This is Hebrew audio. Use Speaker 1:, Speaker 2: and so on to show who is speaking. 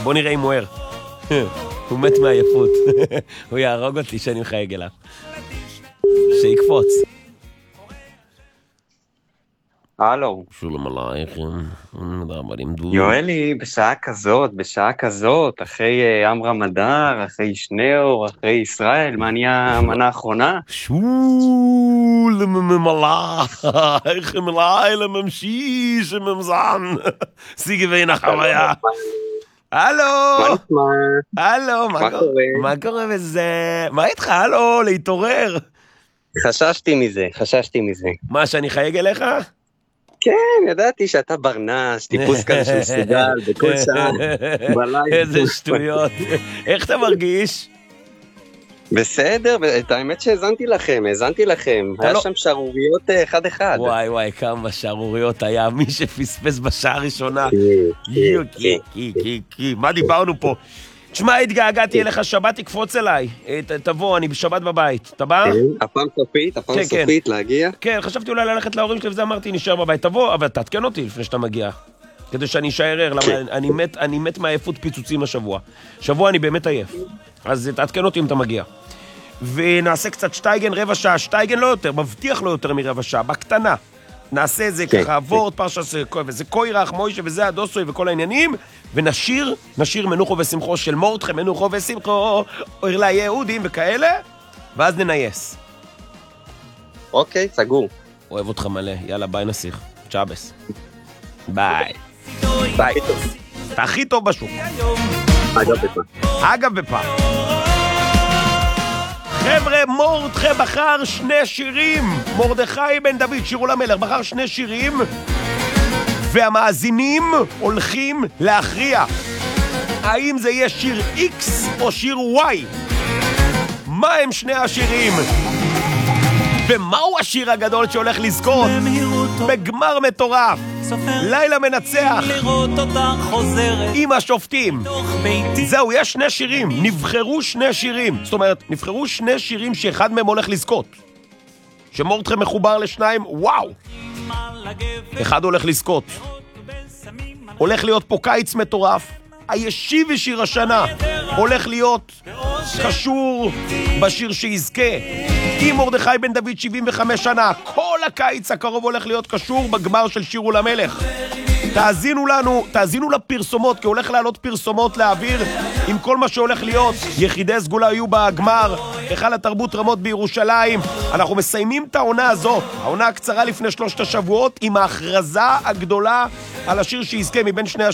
Speaker 1: בוא נראה אם הוא ער. הוא מת מעייפות. הוא יהרוג אותי שאני מחייג אליו. שיקפוץ.
Speaker 2: הלו.
Speaker 1: שלום עלייכם.
Speaker 2: יואלי, בשעה כזאת, אחרי אמרה מדר, אחרי שניאור, אחרי ישראל, מה נהיה המנה האחרונה?
Speaker 1: שולם עלייכם לילה ממשיש ממזן. סיגי בין החוויה. הלו.
Speaker 2: מה נשמע?
Speaker 1: הלו, מה קורה בזה? מה איתך? הלו, להתעורר.
Speaker 2: חששתי מזה.
Speaker 1: מה, שאני חייג אליך?
Speaker 2: כן, ידעתי שאתה ברנש, טיפוס כזה שמסוגל בכל שעה, בלילה.
Speaker 1: איזה שטויות. איך אתה מרגיש?
Speaker 2: בסדר, את האמת שהזנתי לכם. היה שם שערוריות אחד.
Speaker 1: וואי, כמה שערוריות היה, מי שפספס בשעה הראשונה. מה דיברנו פה? תשמע, התגעגעתי אליך, שבת תקפוץ אליי. תבוא, אני בשבת בבית. אתה בא?
Speaker 2: הפעם סופית להגיע?
Speaker 1: כן, חשבתי אולי ללכת להורים שלי, וזה אמרתי, נשאר בבית. תבוא, אבל תעדכן אותי לפני שאתה מגיע. כדי שאני אשאר ער, למה אני מת מעייפות פיצוצים השבוע. שבוע אני באמת עייף. אז תעדכן אותי אם אתה מגיע. ונעשה קצת שטייגן רבע שעה. שטייגן לא יותר, מבטיח לא יותר מרבע שעה, בקטנה. נעשה את זה ככה, עבור פרשה וזה קוירח, מוישה וזה הדוסוי וכל העניינים, ונשיר מנוחו ושמחו של מורדכם, מנוחו ושמחו, אוהרלה יהודים וכאלה, ואז ננייס.
Speaker 2: אוקיי, סגור.
Speaker 1: אוהב אותך מלא, יאללה, ביי נסיך, צ'אבס. ביי. אתה הכי טוב בשוק. אגב בפה. חבר'ה, מורדכי בחר 2 שירים. מרדכי בן דוד, שירו למלך, בחר 2 שירים, והמאזינים הולכים להכריע האם זה יהיה שיר X או שיר Y. מה הם 2 השירים? ומהו השיר הגדול שהולך לזכות בגמר מטורף, לילה מנצח עם השופטים? זהו, יש 2 שירים, נבחרו 2 שירים, זאת אומרת, נבחרו 2 שירים שאחד מהם הולך לזכות, שמורדכם מחובר ל2, וואו, אחד הולך לזכות. הולך להיות פה קיץ מטורף. הישיבי שיר השנה הולך להיות קשור בשיר שיזכה. עם מרדכי בן דוד 75 שנה, כל הקיץ הקרוב הולך להיות קשור בגמר של שירו למלך. תאזינו לפרסומות, כי הולך לעלות פרסומות לאוויר עם כל מה שהולך להיות. יחידי סגולה יהיו בגמר, היכל התרבות רמות בירושלים. אנחנו מסיימים את העונה הזאת, העונה הקצרה לפני 3 השבועות, עם ההכרזה הגדולה על השיר שיזכה מבין 2